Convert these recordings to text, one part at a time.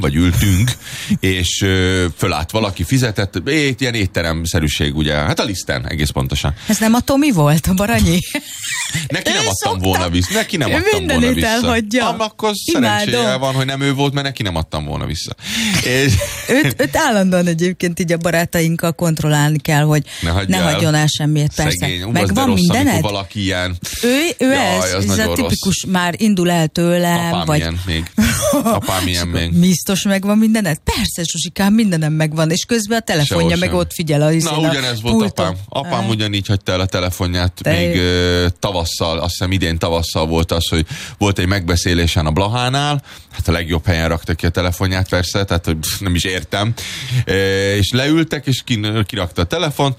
vagy ültünk, és fölállt valaki, fizetett, ilyen étteremszerűség, ugye, hát a liszten egész pontosan. Ez nem a Tomi volt, a Baranyi? Neki nem adtam volna vissza. Neki nem adtam volna vissza. Elhagyja. Akkor szerencséje van, hogy nem ő volt, mert neki nem adtam volna vissza. És... őt állandóan egyébként így a barátainkkal kontrollálni kell, hogy ne hagyjon el semmiért, persze. Szegény, meg van mindened? Valaki ilyen... Ő ez a tipikus, már indul el tőle, apám vagy... ilyen még. Apám ilyen még. Biztos megvan mindened? Persze, Zsuzsikám, mindenem megvan, és közben a telefonja meg ott figyel. Na, ugyanez volt apám. Apám ugyanígy hagyta el a telefonját. Még tavasszal, azt hiszem idén tavasszal volt az, hogy volt egy megbeszélésen a Blahánál, hát a legjobb helyen rakta ki a telefonját persze, tehát hogy nem is értem. És leültek, és kirakta a telefont,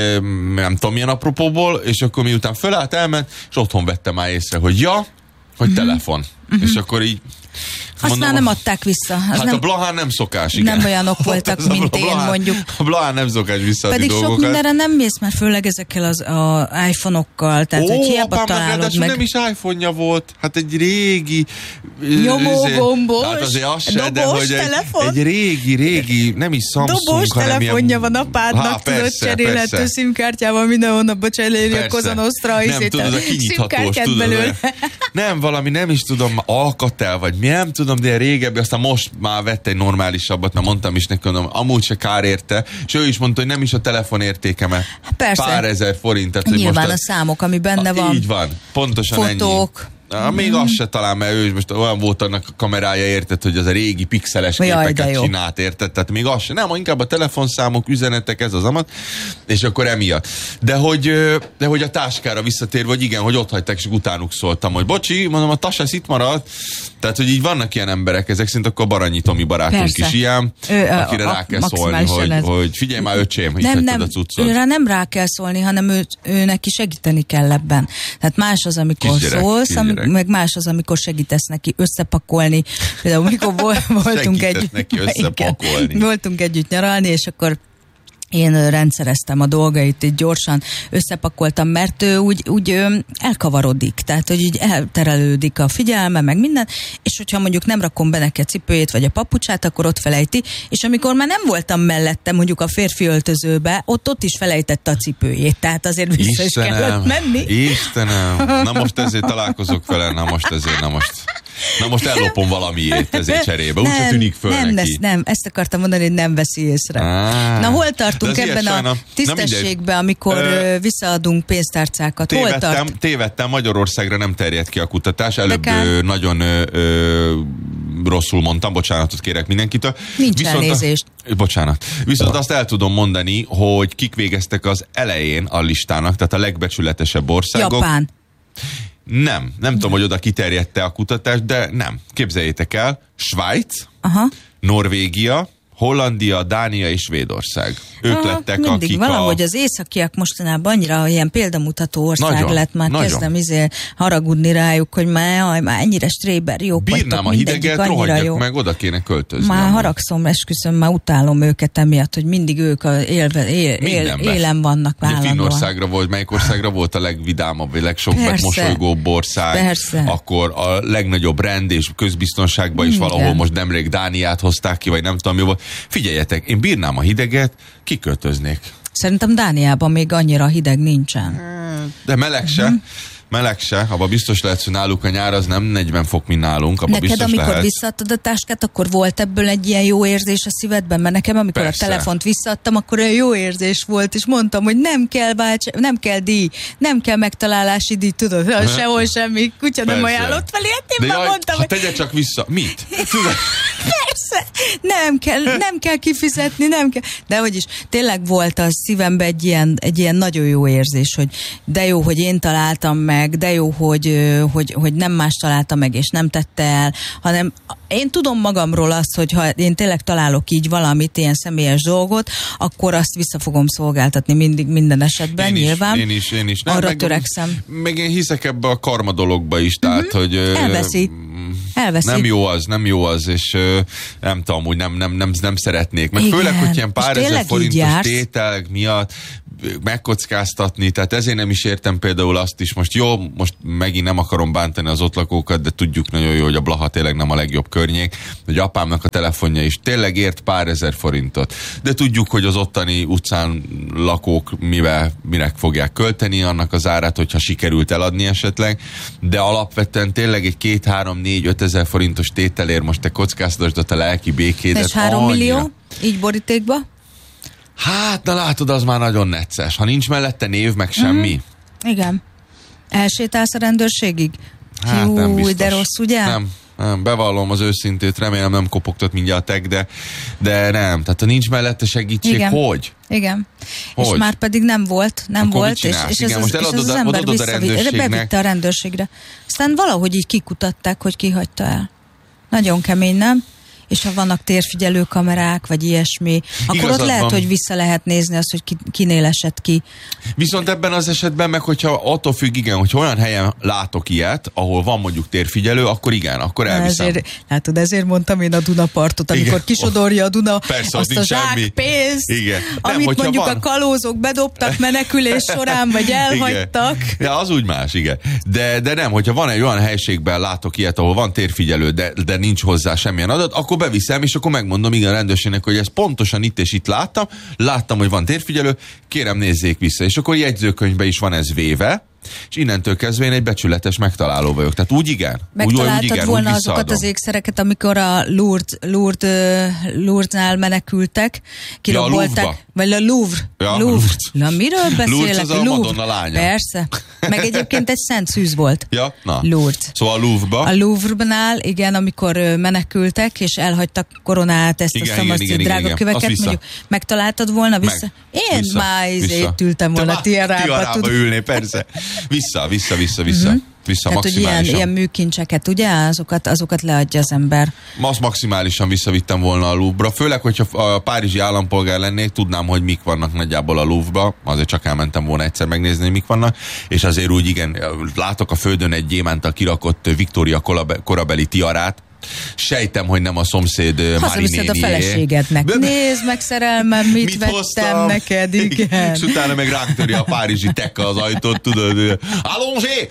nem tudom milyen apropóból, és akkor miután fölállt, elment, és otthon vettem már észre, hogy hogy telefon. És akkor így azt már nem adták vissza. Hát nem, a Blahán nem szokás, igen. Nem olyanok voltak, mint én, mondjuk. A Blahán nem szokás visszaadni pedig dolgokat. Pedig sok mindenre nem mész, mert főleg ezekkel az iPhone-okkal, tehát hogy hiába találod meg. Nem is iPhone-ja volt, hát egy régi... Nyomógombos, hát azért az se, dobos de hogy telefon. Egy régi, nem is Samsung, dobos telefonja van apádnak, tudod, cserélhető SIM-kártyával minden hónapban cseréli a Cosa Nostra, nem tudod, a kinyithatós, tudod. Nem, valami, nem is tudom, Alcatel, vagy mi, nem tudom, de régebbi, aztán most már vett egy normálisabbat, mert mondtam is neki, mondom, amúgy se kár érte, és ő is mondta, hogy nem is a telefon értékeme. Persze. Pár ezer forint. Tehát, nyilván most a számok, ami benne van. Így van, pontosan fotók. Ennyi. Még az se talán, mert ő most olyan volt annak a kamerája, érted, hogy az a régi pixeles képeket csinált, érted? Tehát még az se. Nem, inkább a telefonszámok, üzenetek, ez az amat, és akkor emiatt. De hogy a táskára visszatérve, hogy igen, hogy ott hagyták, és utánuk szóltam, hogy bocsi, mondom, a tasász itt maradt. Tehát, hogy így vannak ilyen emberek, ezek szerint akkor Baranyi Tomi barátunk persze. is ilyen, akire rá kell szólni, hogy figyelj már öcsém, hogy tetted a cuccot. Őre nem rá kell szólni, hanem ő neki segíteni kell ebben. Tehát más az, amikor szólsz, meg más az, amikor segítesz neki összepakolni. Például amikor voltunk együtt nyaralni, és akkor én rendszereztem a dolgait, így gyorsan összepakoltam, mert ő úgy elkavarodik, tehát hogy így elterelődik a figyelme, meg minden, és hogyha mondjuk nem rakom be neki a cipőjét, vagy a papucsát, akkor ott felejti, és amikor már nem voltam mellette, mondjuk a férfi öltözőbe, ott is felejtette a cipőjét, tehát azért vissza is kellett menni. Istenem, na most ezért találkozok vele, na most ellopom valamiért ezért cserébe, úgyse tűnik föl neki. Nem, ezt akartam mondani, hogy nem veszi észre. Na hol tartunk ebben a tisztességben, amikor visszaadunk pénztárcákat? Tévedtem, Magyarországra nem terjed ki a kutatás, előbb nagyon rosszul mondtam, bocsánatot kérek mindenkitől. Nincs elnézést. Bocsánat. Viszont azt el tudom mondani, hogy kik végeztek az elején a listának, tehát a legbecsületesebb országok. Japán. Nem tudom, hogy oda kiterjedte a kutatás, de nem. Képzeljétek el, Svájc, Norvégia, Hollandia, Dánia és Svédország. Ők lettek, mindig akik valahogy az északiak mostanában annyira ilyen példamutató ország lett, már kezdem haragudni rájuk, hogy már ennyire stréber jók vagytok. Bírnám a hideget, rohadjak meg, oda kéne költözni. Már haragszom, esküszöm, már utálom őket emiatt, hogy mindig ők élen vannak vállalva. Finnországra volt, melyik országra volt a legvidámabb, vagy legmosolygóbb ország. Persze. Akkor a legnagyobb rend és közbiztonságban is valahol most nemrég Dániát hozták ki, vagy nem tudom mi volt. Figyeljetek, én bírnám a hideget, kiköltöznék. Szerintem Dániában még annyira hideg nincsen. De meleg se. Meleg se, abban biztos lehetsz, hogy náluk a nyár az nem 40 fok, mint nálunk. Neked, amikor visszaadtad a táskát, akkor volt ebből egy ilyen jó érzés a szívedben? Mert nekem, amikor a telefont visszaadtam, akkor olyan jó érzés volt, és mondtam, hogy nem kell díj, nem kell megtalálási díj, tudod, sehol semmi, kutya nem ajánlott felé, én már mondtam, hogy... tegye csak vissza. Mit? Tudod? Persze, nem kell kifizetni, nem kell. De hogy is, tényleg volt a szívemben egy ilyen nagyon jó érzés, hogy de jó, hogy én találtam meg, de jó, hogy nem más találta meg, és nem tette el, hanem én tudom magamról azt, hogy ha én tényleg találok így valamit, ilyen személyes dolgot, akkor azt vissza fogom szolgáltatni mindig, minden esetben, nyilván. Én is. Nem, arra törekszem. Meg én hiszek ebbe a karma dologba is, tehát, hogy... Elveszi. Nem jó az, és nem tudom, úgy nem szeretnék. Meg igen, főleg, hogy ilyen pár ezer forintos tételek miatt megkockáztatni, tehát ezért nem is értem például azt is, most megint nem akarom bántani az ott lakókat, de tudjuk nagyon jó, hogy a Blaha tényleg nem a legjobb környék, hogy apámnak a telefonja is tényleg ért pár ezer forintot. De tudjuk, hogy az ottani utcán lakók mire fogják költeni annak az árát, hogyha sikerült eladni esetleg, de alapvetően tényleg egy 2, 3, 4, 5 ezer forintos tételért most te kockáztasd a lelki békédet. És 3 millió? Így borítékba? Hát, na látod, az már nagyon necces. Ha nincs mellette név, meg semmi. Igen. Elsétálsz a rendőrségig? Hát Hú, nem biztos. de rossz, ugye? Nem, bevallom az őszintét, remélem nem kopogtat mindjárt a tag, de nem. Tehát ha nincs mellette segítség, igen. hogy? Igen. Hogy? És már pedig nem volt, és igen, most az ember bevitte a rendőrségre. Aztán valahogy így kikutatták, hogy ki hagyta el. Nagyon kemény, nem? És ha vannak térfigyelő kamerák, vagy ilyesmi, akkor igazad ott lehet, van. hogy vissza lehet nézni azt, hogy kinél esett ki. Viszont ebben az esetben meg, hogyha attól függ, igen, hogy olyan helyen látok ilyet, ahol van mondjuk térfigyelő, akkor igen, akkor elviszem. Ezért mondtam én a Dunapartot, amikor igen. Kisodorja a Duna persze, azt a zsákpénzt, amit mondjuk a kalózok bedobtak menekülés során, vagy elhagytak. Igen. Ja, az úgy más, igen. De nem, hogyha van egy olyan helységben látok ilyet, ahol van térfigyelő, de nincs hozzá semmilyen adat, akkor beviszem, és akkor megmondom igen a rendőrségnek, hogy ezt pontosan itt és itt láttam, hogy van térfigyelő, kérem nézzék vissza. És akkor jegyzőkönyvben is van ez véve, és innentől kezdve én egy becsületes megtaláló vagyok. Tehát úgy igen. Megtaláltad volna azokat az ékszereket, amikor a Lourdes-nál menekültek, kirabolták. Vagy a Louvre. Ja, Na, miről beszélek? Lourdes az a Madonna lánya. Persze. Meg egyébként egy szent szűz volt. Ja, na. Lourdes. Szóval a Louvre-ba. A Louvre-nál, igen, amikor menekültek, és elhagytak koronát, ezt a szamasztí drága köveket, mondjuk megtaláltad volna vissza? Én már ültem volna tiarába. ülné, persze. Vissza. Tehát, maximálisan. Hogy ilyen műkincseket, ugye? Azokat leadja az ember. Azt maximálisan visszavittem volna a Louvre-ra. Főleg, hogyha a párizsi állampolgár lennék, tudnám, hogy mik vannak nagyjából a Louvre-ba. Azért csak elmentem volna egyszer megnézni, hogy mik vannak. És azért úgy igen, látok a földön egy gyémántal kirakott Victoria korabeli tiarát. Sejtem, hogy nem a szomszéd Mári nénié. Hazaviszed a feleségednek. Nézd meg, szerelmem, mit vettem hoztam neked, igen. És utána meg ránk töri a párizsi tekka az ajtót, tudod. Allongé,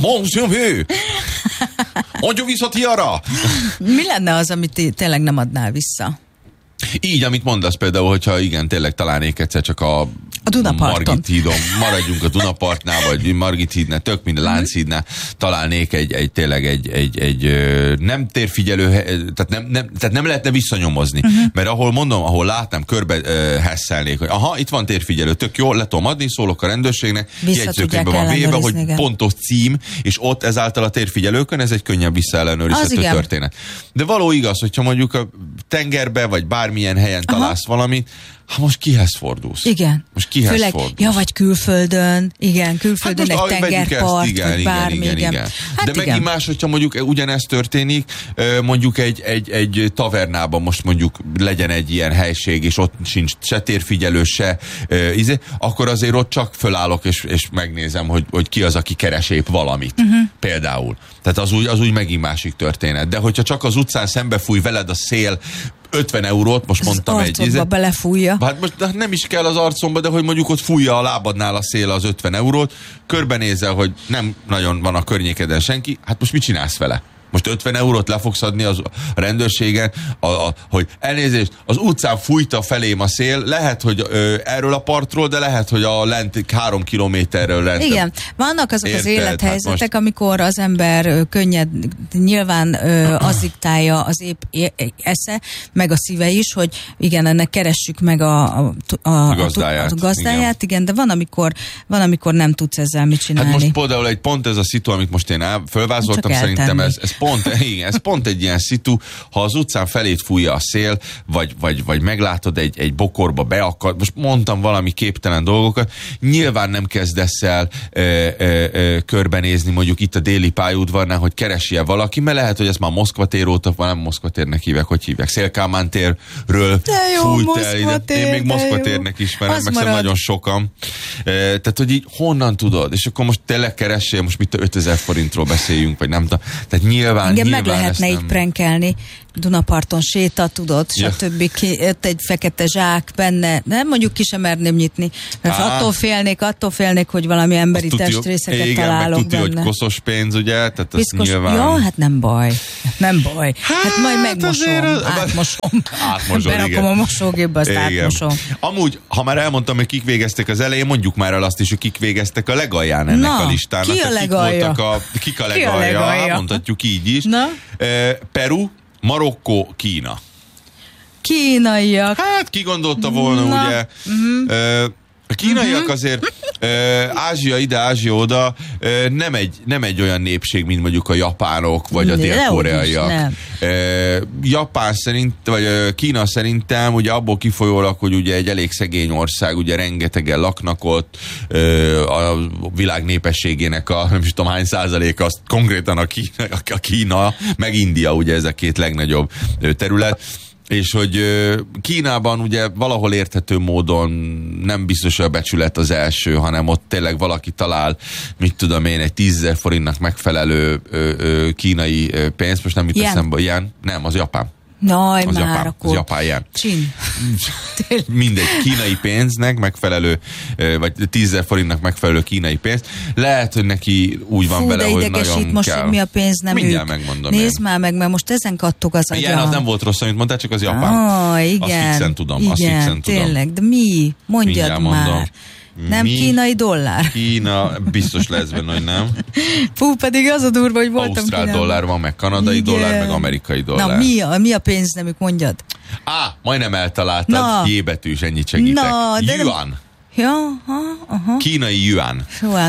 adjon vissza tiara! Mi lenne az, amit tényleg nem adnál vissza? Így, amit mondasz például, hogyha igen, tényleg találnék egyszer csak a Margit hídon, maradjunk a Dunapartnál, vagy Margit hídnál, tök minden Lánchídnál, találnék tényleg egy nem térfigyelő, tehát nem lehetne visszanyomozni. Mert ahol látnám, körbe hesszelnék, hogy aha, itt van térfigyelő, tök jó, le tudom adni, szólok a rendőrségnek, jegyzőkönyvben van véve, hogy igen. Pontos cím, és ott ezáltal a térfigyelőkön ez egy könnyebb visszaellenőrizhető történet. De való igaz, hogyha mondjuk a tengerbe, vagy bármilyen helyen találsz valamit, most kihez fordulsz? Igen. Most kihez fordulsz? Ja, vagy külföldön. Igen, külföldön egy tengerpart, vagy bármi. Igen. Hát de igen. megint más, hogyha mondjuk ugyanezt történik, mondjuk egy tavernában most mondjuk legyen egy ilyen helység, és ott sincs se térfigyelő, se akkor azért ott csak fölállok, és megnézem, hogy ki az, aki keres épp valamit. Például. Tehát az úgy megint másik történet. De hogyha csak az utcán szembefúj veled a szél 50 eurót, most mondtam egy... Az arcodba belefújja. Hát most nem is kell az arcomba, de hogy mondjuk ott fújja a lábadnál a szél az 50 eurót, körbenézel, hogy nem nagyon van a környékeden senki, hát most mit csinálsz vele? Most 50 eurót le fogsz adni a rendőrségen, hogy elnézést, az utcán fújta felém a szél, lehet, hogy erről a partról, de lehet, hogy a lent 3 kilométerről lent. Igen, vannak azok az élethelyzetek, amikor az ember könnyed, nyilván az diktálja az épp esze, meg a szíve is, hogy igen, ennek keressük meg a gazdáját, igen, de van, amikor nem tudsz ezzel mit csinálni. Hát most például pont ez a szitu, amit most én fölvázoltam, szerintem ez pont egy ilyen szitu, ha az utcán felét fújja a szél, vagy meglátod egy bokorba beakad, most mondtam valami képtelen dolgokat, nyilván nem kezdesz el körbenézni mondjuk itt a déli pályaudvarnál, hogy keresi-e valaki, mert lehet, hogy ez már Moszkva tér óta, nem Moszkva térnek hívják, hogy hívják, Szél-Kálmán térről fújt el. Én még Moszkva térnek ismerem, meg szerintem nagyon sokan. Tehát, hogy így honnan tudod? És akkor most tényleg keressél, most mit 5000 forintról beszéljünk, vagy nem tudom. Tehát nyilván meg lehetne így prankelni. Dunaparton séta, tudod, stb. Ott egy fekete zsák benne, nem mondjuk ki sem merném nyitni, mert attól félnék, hogy valami emberi testrészeket találok meg benne. Igen, hogy koszos pénz, ugye? Tehát piszkos, nyilván... Ja, hát nem baj. Hát majd megmosom, átmosom. Berakom a mosógépbe, azt átmosom. Amúgy, ha már elmondtam, hogy kik végeztek az elején, mondjuk már el azt is, hogy kik végeztek a legalján ennek a listának. Ki a legalja? Kik a legalja? Mondhatjuk így is. Peru, Marokkó, Kína. Kínaiak. Hát ki gondolta volna, ugye? A kínaiak azért Ázsia ide, Ázsia oda nem egy olyan népség, mint mondjuk a japánok, vagy a dél-koreaiak. Japán szerint, vagy Kína szerintem ugye abból kifolyólag, hogy ugye egy elég szegény ország, ugye rengetegen laknak ott, a világ népességének a nem is tudom hány százaléka, az konkrétan a Kína, meg India, ugye ez a két legnagyobb terület. És hogy Kínában ugye valahol érthető módon nem biztos, hogy a becsület az első, hanem ott tényleg valaki talál, mit tudom én, egy 10 000 forintnak megfelelő kínai pénzt, most nem jut eszembe, ilyen, nem, az japán. Naj, az már japán, akkor. Az japán ilyen. Csin. Mindegy, kínai pénznek megfelelő, vagy 10 000 forintnak megfelelő kínai pénz. Lehet, hogy neki úgy van vele, hogy nagyon most, kell. Hogy mi a pénz, nem mindjárt ők. megmondom. Nézd már meg, mert most ezen kattog az agya. Igen, az nem volt rossz, amit mondtál, csak az japán. Igen. Azt fixen tudom. Igen, tényleg, de mi? Mondjad már. Mondom. Nem kínai dollár? Kína, biztos lesz benne, hogy nem. Fú, pedig az a durva, hogy voltam Ausztrál dollár van, meg kanadai dollár, meg amerikai dollár. Na, mi a pénznemük, mondjad? Majdnem eltaláltad. J betűs, ennyit segítek. Yuan. Ja, Kínai yuan.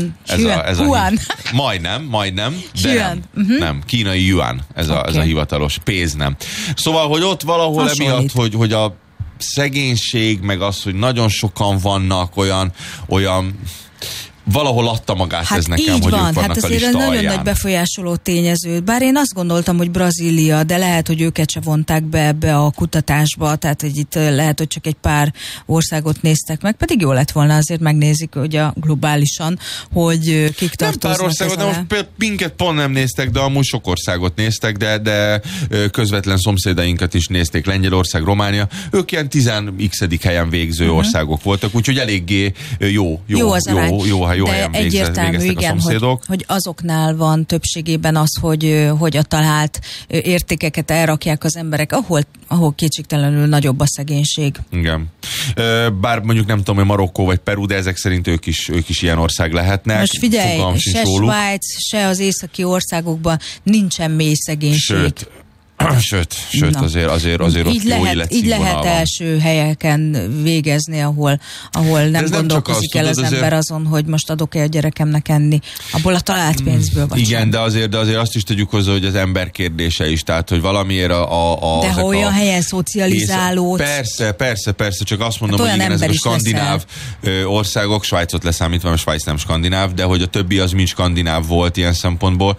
Yuan. Majdnem, de nem. Kínai yuan. Ez a hivatalos pénz, nem. Szóval, hogy ott valahol emiatt, hogy a szegénység, meg az, hogy nagyon sokan vannak olyan valahol adta magát ez nekem, hogy ők vannak a lista azért alján. Nagyon nagy befolyásoló tényező. Bár én azt gondoltam, hogy Brazília, de lehet, hogy őket se vonták be ebbe a kutatásba, tehát hogy itt lehet, hogy csak egy pár országot néztek meg, pedig jó lett volna, azért megnézik, hogy a globálisan, hogy kik tartoznak. Nem pár országot, de most minket pont nem néztek, de amúgy sok országot néztek, de közvetlen szomszédainkat is nézték, Lengyelország, Románia. Ők ilyen 10x helyen végző országok voltak, úgyhogy eléggé jó helyen egyértelmű, igen, hogy azoknál van többségében az, hogy a talált értékeket elrakják az emberek, ahol kétségtelenül nagyobb a szegénység. Igen. Bár mondjuk nem tudom, hogy Marokkó vagy Peru, de ezek szerint ők is ilyen ország lehetnek. Most figyelj, se Svájc, se az északi országokban nincsen mély szegénység. Sőt, azért ott jó életszínvonal így lehet első helyeken végezni, ahol nem gondolkozik el az ember azon, hogy most adok-e a gyerekemnek enni. Abból a talált pénzből vagy. Igen, de azért azt is tegyük hozzá, hogy az ember kérdése is, tehát, hogy valamiért de ha olyan helyen szocializálódsz. Persze, csak azt mondom, hogy igen, ezek a skandináv országok, Svájcot leszámítva, mert Svájc nem skandináv, de hogy a többi az mind skandináv volt ilyen szempontból,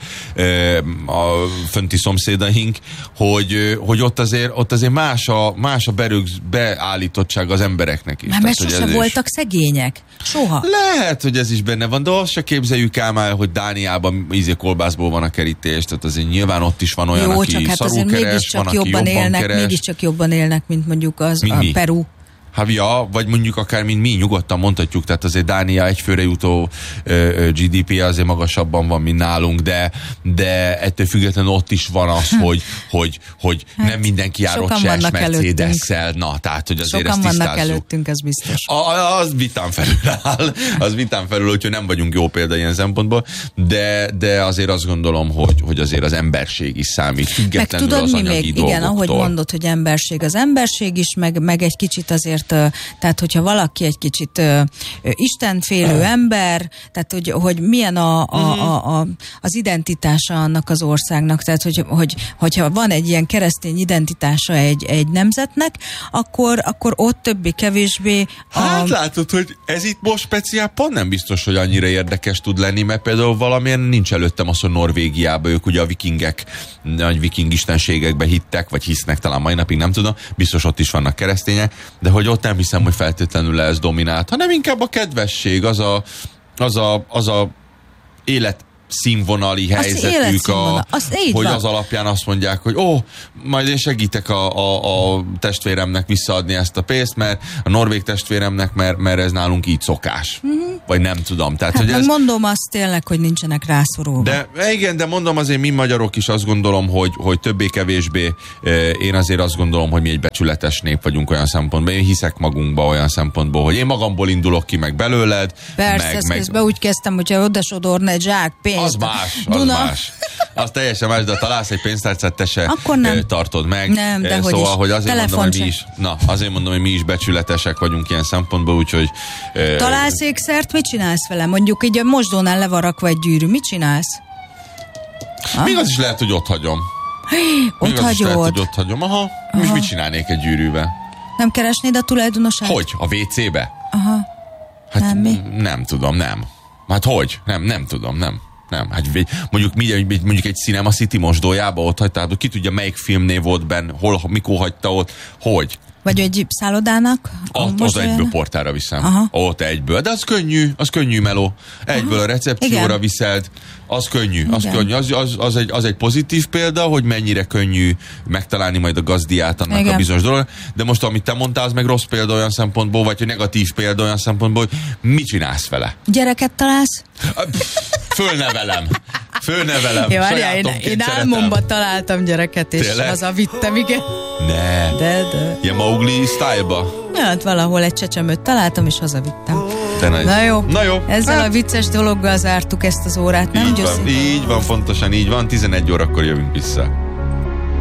a fönti szomszédaink, hogy ott azért más a beállítottság az embereknek is. Mert sose voltak szegények. Soha. Lehet, hogy ez is benne van, de azt se képzeljük el már, hogy Dániában kolbászból van a kerítés, tehát azért nyilván ott is van olyan, aki szarul keres, van, aki jobban keres. Mégiscsak jobban élnek, mint mondjuk a Peru. Vagy mondjuk akár mint mi, nyugodtan mondhatjuk, tehát azért Dánia egyfőre jutó GDP azért magasabban van, mint nálunk, de ettől függetlenül ott is van az, hogy nem mindenki jár ott se Mercedes-szel. Na, tehát, hogy azért sokan ezt vannak előttünk, ez biztos. Az vitán felül áll. Az vitán felül, hogyha nem vagyunk jó példa ilyen szempontból, de azért azt gondolom, hogy azért az emberség is számít, függetlenül tudod, az anyagi dolgoktól. Igen, ahogy mondod, hogy emberség, az emberség is, meg egy kicsit azért tehát hogyha valaki egy kicsit istenfélő ember, tehát hogy milyen az identitása annak az országnak, tehát hogyha van egy ilyen keresztény identitása egy nemzetnek, akkor ott többé-kevésbé Hát látod, hogy ez itt most speciál pont nem biztos, hogy annyira érdekes tud lenni, mert például valamilyen nincs előttem az, hogy Norvégiában ők ugye a vikingek, nagy viking istenségekbe hittek, vagy hisznek, talán mai napig nem tudom, biztos ott is vannak keresztények, de hogy ott nem hiszem, hogy feltétlenül ez dominált, hanem inkább a kedvesség, az a színvonali helyzetük, hogy az alapján azt mondják, hogy majd én segítek a testvéremnek visszaadni ezt a pénzt, mert a norvég testvéremnek, mert ez nálunk így szokás. Vagy nem tudom. Tehát, hát hogy ez... mondom azt tényleg, hogy nincsenek rászorulva. De igen, de mondom azért mi magyarok is azt gondolom, hogy többé-kevésbé én azért azt gondolom, hogy mi egy becsületes nép vagyunk olyan szempontból. Én hiszek magunkba olyan szempontból, hogy én magamból indulok ki, meg belőled. Persze, közben úgy kezdtem, hogyha odasodorna egy zsák pénzt. Az más. Az teljesen más, de találsz egy pénztárcát, te se tartod meg. Nem, de szóval, hogy azért mondom, hogy mi is becsületesek vagyunk ilyen szempontból, úgyhogy... Találsz ékszert, mit csinálsz vele? Mondjuk így a mosdónál le van rakva egy gyűrű, mit csinálsz? Még az is lehet, hogy ott hagyom. Ott hagyod? Aha. Most mit csinálnék egy gyűrűvel? Nem keresnéd a tulajdonosát? Hogy? A WC-be? Aha. Hát nem tudom, nem. Hát hogy? Nem tudom, nem. Hát mondjuk egy Cinema City mosdójába ott hagytál, ki tudja melyik filmnél volt benn, mikor hagyta ott, hogy? Vagy egy szállodának? Ott egyből portára viszem. Aha. Ott egyből. De az könnyű meló. Egyből a recepcióra viszed. Az könnyű. Az egy pozitív példa, hogy mennyire könnyű megtalálni majd a gazdiát annak a bizonyos dolog. De most, amit te mondtál, az meg rossz példa olyan szempontból, vagy negatív példa olyan szempontból, hogy mit csinálsz vele? Gyereket találsz? Fölnevelem. Jó, én álmomban találtam gyereket, és hazavittem, igen. Ne. De. Ilyen Mowgli style-ba? Ja, hát valahol egy csecsemőt találtam, és hazavittem. Na jó. Ezzel a vicces dologgal zártuk ezt az órát, nem? Így van, pontosan így van. 11 órakor jövünk vissza.